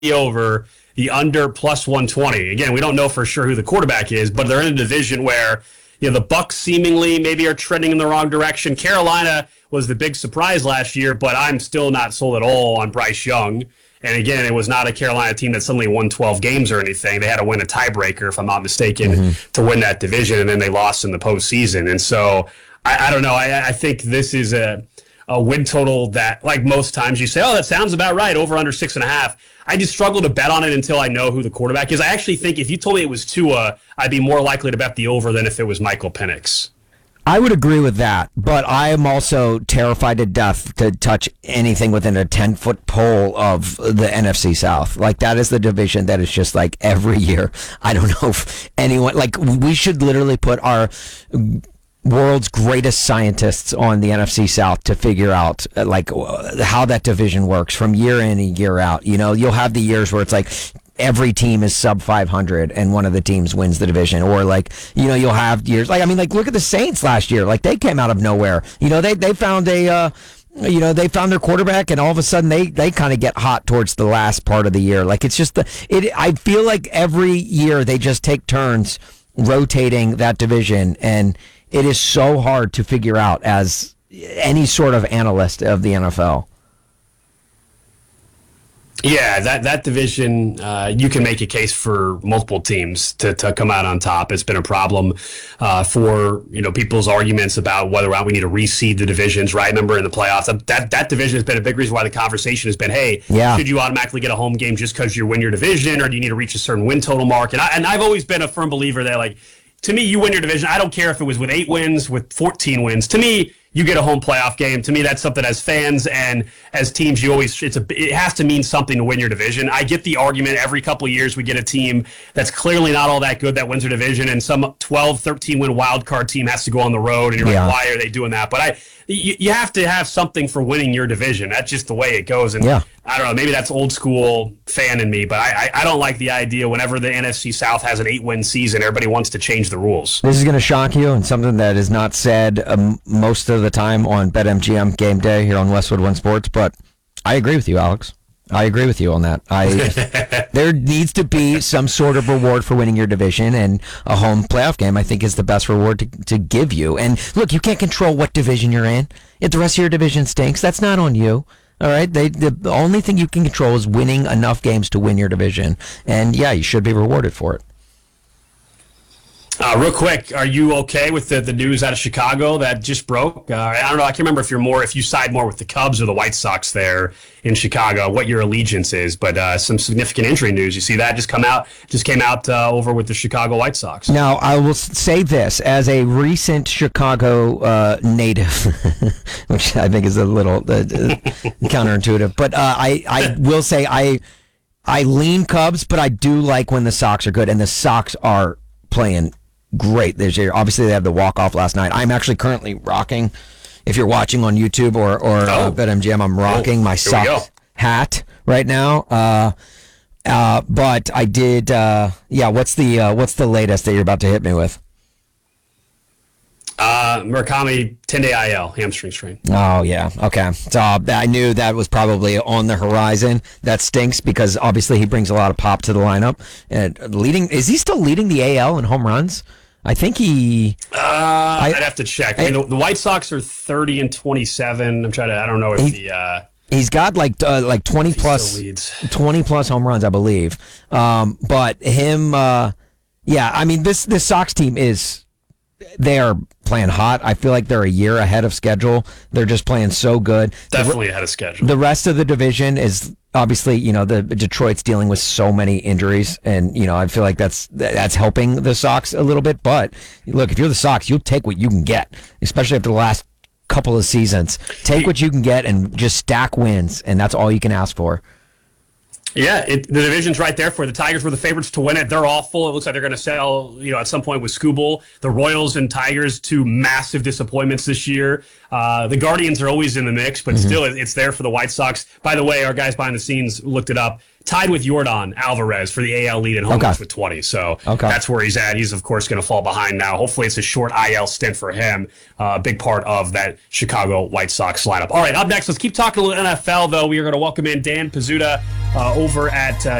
over, the under plus 120. Again, we don't know for sure who the quarterback is, but they're in a division where the Bucs seemingly maybe are trending in the wrong direction. Carolina was the big surprise last year, but I'm still not sold at all on Bryce Young. And again, it was not a Carolina team that suddenly won 12 games or anything. They had to win a tiebreaker, if I'm not mistaken, to win that division, and then they lost in the postseason. And so I don't know. I think this is a win total that, like most times, you say, oh, that sounds about right, over under 6.5. I just struggle to bet on it until I know who the quarterback is. I actually think if you told me it was Tua, I'd be more likely to bet the over than if it was Michael Penix. I would agree with that, but I am also terrified to death to touch anything within a 10-foot pole of the NFC South. Like, that is the division that is just like every year. I don't know if anyone, like, we should literally put our world's greatest scientists on the NFC South to figure out like how that division works from year in and year out. You'll have the years where it's like every team is sub 500 and one of the teams wins the division, or like, you'll have years like, look at the Saints last year. Like, they came out of nowhere. They found they found their quarterback, and all of a sudden they kind of get hot towards the last part of the year. Like, it's just I feel like every year they just take turns rotating that division, and it is so hard to figure out as any sort of analyst of the NFL. Yeah, that division, you can make a case for multiple teams to come out on top. It's been a problem for people's arguments about whether or not we need to reseed the divisions. Right? Remember in the playoffs, that division has been a big reason why the conversation has been, hey, should you automatically get a home game just because you win your division, or do you need to reach a certain win total mark? And I've always been a firm believer that, like, to me, you win your division. I don't care if it was with 8 wins, with 14 wins. To me, you get a home playoff game. To me, that's something as fans and as teams, it has to mean something to win your division. I get the argument every couple of years we get a team that's clearly not all that good that wins their division, and some 12, 13 win wild card team has to go on the road, and you're like, why are they doing that? But you have to have something for winning your division. That's just the way it goes. And I don't know, maybe that's old school fan in me, but I don't like the idea whenever the NFC South has an 8-win season, everybody wants to change the rules. This is going to shock you, and something that is not said most of the time on BetMGM Game Day here on Westwood One Sports, but I agree with you, Alex. I agree with you on that. There needs to be some sort of reward for winning your division, and a home playoff game, I think, is the best reward to give you. And look, you can't control what division you're in. If the rest of your division stinks, that's not on you. All right, the only thing you can control is winning enough games to win your division, and you should be rewarded for it. Real quick, are you okay with the news out of Chicago that just broke? I don't know. I can't remember if you side more with the Cubs or the White Sox there in Chicago, what your allegiance is, but some significant injury news. You see that just came out over with the Chicago White Sox. Now, I will say this as a recent Chicago native, which I think is a little counterintuitive, but I will say I lean Cubs, but I do like when the Sox are good, and the Sox are playing great this year. Obviously, they have the walk-off last night. I'm actually currently rocking, if you're watching on YouTube or BetMGM, I'm rocking my Sox hat right now. But I did, what's the latest that you're about to hit me with? Murakami, 10-day IL, hamstring strain. Oh, yeah. Okay. So I knew that was probably on the horizon. That stinks because obviously he brings a lot of pop to the lineup. And is he still leading the AL in home runs? I think he... I'd have to check. The White Sox are 30-27. I don't know if he's got like 20 plus 20 plus home runs, I believe. But him, this Sox team they are playing hot. I feel like they're a year ahead of schedule. They're just playing so good. Definitely ahead of schedule. The rest of the division is obviously, the Detroit's dealing with so many injuries, and I feel like that's helping the Sox a little bit. But look, if you're the Sox, you'll take what you can get, especially after the last couple of seasons. Take what you can get and just stack wins, and that's all you can ask for. Yeah, the division's right there for the Tigers were the favorites to win it. They're awful. It looks like they're going to sell, at some point with Skubal. The Royals and Tigers, two massive disappointments this year. The Guardians are always in the mix, but still, it's there for the White Sox. By the way, our guys behind the scenes looked it up. tied with Yordan Alvarez for the AL lead in home runs with 20. So that's where he's at. He's, of course, going to fall behind now. Hopefully it's a short IL stint for him. Big part of that Chicago White Sox lineup. All right, up next, let's keep talking a little NFL, though. We are going to welcome in Dan Pizzuta over at